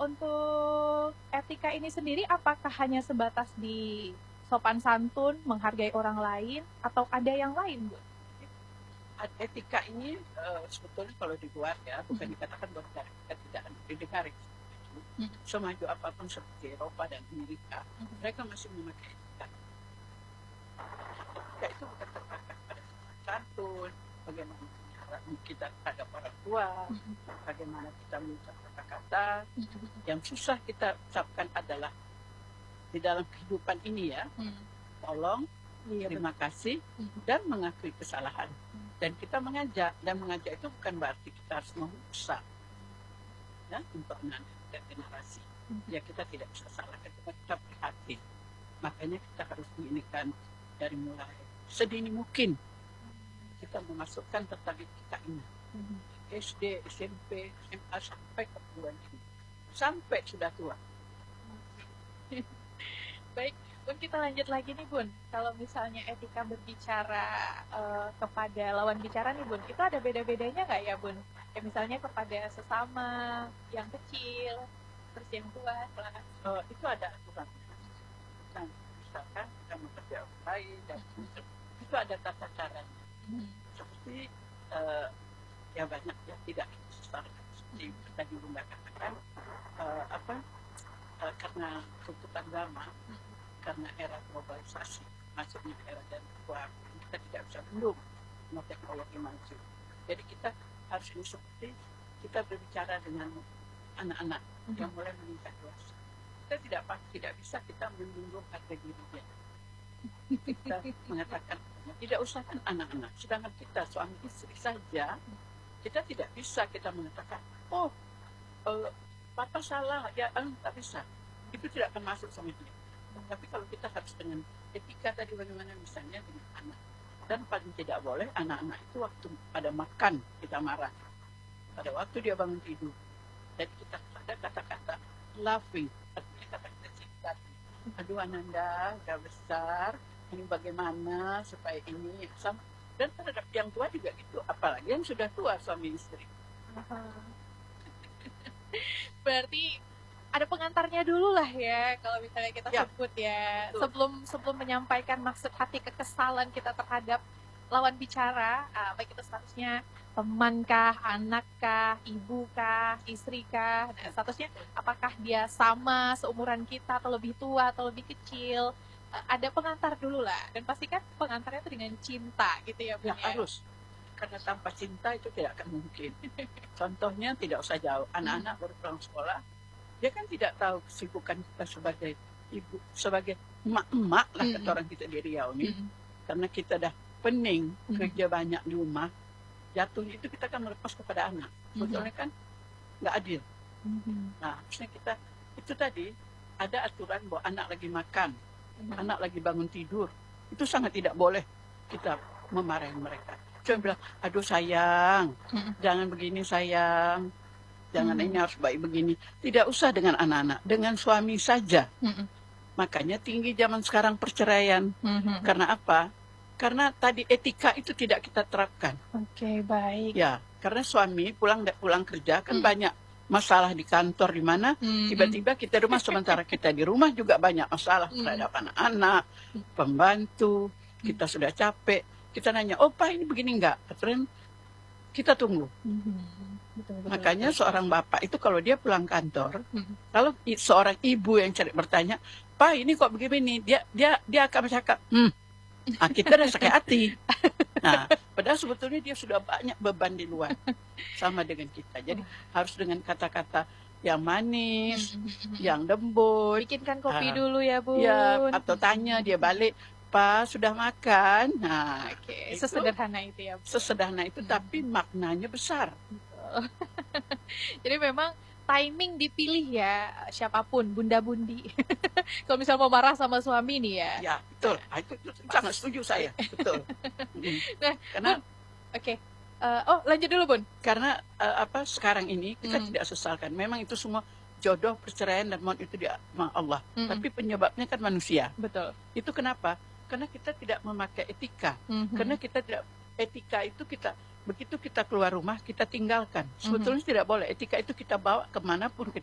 untuk etika ini sendiri apakah hanya sebatas di sopan santun, menghargai orang lain, atau ada yang lain, Bu? Etika ini sebetulnya kalau di luar ya, bukan dikatakan bahwa kita tidak didengar. Semaju apapun seperti Eropa dan Amerika, mereka masih memakai etika. Etika itu bukan terbatas pada sopan santun, bagaimana kita terhadap orang tua, bagaimana kita mengucap kata-kata. Yang susah kita ucapkan adalah di dalam kehidupan ini ya, tolong, terima kasih, dan mengakui kesalahan. Dan kita mengajak, dan mengajak itu bukan berarti kita harus memaksa ya, untuk anak-anak generasi. Ya kita tidak bisa salahkan, kita prihatin. Makanya kita harus menginginkan dari mulai sedini mungkin kita memasukkan tentang etika ini. SD, SMP, SMA sampai ke perguruan tinggi, sampai sudah tua. Baik, Bun, kita lanjut lagi nih, Bun. Kalau misalnya etika berbicara kepada lawan bicara nih, Bun, itu ada beda-bedanya nggak ya, Bun? Kayak misalnya kepada sesama yang kecil, terus yang tua, silakan. Itu ada aturan. Nah, misalkan kita bekerja orang lain, dan itu ada tata caranya. Seperti ya banyak ya, tidak seperti tadi Bunda katakan, karena tuntutan zaman, karena era globalisasi, masuknya era dan uang, kita tidak bisa belum teknologi maju. Jadi kita harus seperti kita berbicara dengan anak-anak yang mulai meningkat dewasa. Kita tidak bisa kita menyinggung harga dirinya. Kita mengatakan tidak usah kan anak-anak, sedangkan kita suami istri saja, kita tidak bisa kita mengatakan papa salah ya, tak bisa. Itu tidak akan masuk sama dia. Tapi kalau kita harus dengan etika tadi, bagaimana misalnya dengan anak, dan paling tidak boleh anak-anak itu waktu pada makan kita marah, pada waktu dia bangun tidur, dan kita ada kata-kata laughing, artinya kata-kata cinta. Aduh Ananda udah besar, ini bagaimana supaya ini sama. Dan terhadap yang tua juga gitu, apalagi yang sudah tua suami istri. Berarti ada pengantarnya dulu lah ya, kalau misalnya kita sebut ya, sebelum menyampaikan maksud hati kekesalan kita terhadap lawan bicara, baik itu statusnya temankah, anakkah, ibukah, istrikah, nah, statusnya apakah dia sama seumuran kita atau lebih tua atau lebih kecil, ada pengantar dulu lah, dan pastikan pengantarnya itu dengan cinta gitu ya, Bu. Ya harus, karena tanpa cinta itu tidak akan mungkin. Contohnya tidak usah jauh, anak-anak baru pulang sekolah, dia kan tidak tahu kesibukan kita sebagai ibu, sebagai emak-emak lah kata orang kita di Riau nih. Karena kita dah pening, kerja banyak di rumah, jatuhnya itu kita kan melepas kepada anak. Sebetulnya kan nggak adil. Nah, harusnya kita, itu tadi, ada aturan bahwa anak lagi makan, anak lagi bangun tidur, itu sangat tidak boleh kita memarahi mereka. Cuma bilang, aduh sayang, jangan begini sayang, jangan ini harus baik begini. Tidak usah dengan anak-anak, dengan suami saja. Makanya tinggi zaman sekarang perceraian. Karena apa? Karena tadi etika itu tidak kita terapkan. Oke, baik. Ya, karena suami pulang kerja kan banyak masalah di kantor di mana tiba-tiba kita rumah, sementara kita di rumah juga banyak masalah terhadap anak-anak, pembantu. Kita sudah capek. Kita nanya, Pak ini begini enggak? Kita tunggu. Betul, makanya seorang bapak itu kalau dia pulang kantor, kalau seorang ibu yang bertanya, Pak ini kok begini, dia akan bercakap, kita udah sakit hati. Nah, padahal sebetulnya dia sudah banyak beban di luar, sama dengan kita. Jadi harus dengan kata-kata yang manis, yang lembut. Bikinkan kopi dulu ya, Bu. Ya, atau tanya dia balik, Pak sudah makan. Nah, sesederhana itu ya, Bu. Sesederhana itu, tapi maknanya besar. Jadi memang timing dipilih ya, siapapun, bunda-bundi. Kalau misal mau marah sama suami nih ya. Ya, betul. Itu sangat setuju saya. Betul. Nah, karena lanjut dulu, Bun. Karena sekarang ini kita tidak sesalkan. Memang itu semua jodoh, perceraian dan maut itu di Allah. Tapi penyebabnya kan manusia. Betul. Itu kenapa? Karena kita tidak memakai etika. Karena kita tidak, etika itu begitu kita keluar rumah, kita tinggalkan. Sebetulnya tidak boleh. Etika itu kita bawa kemanapun kita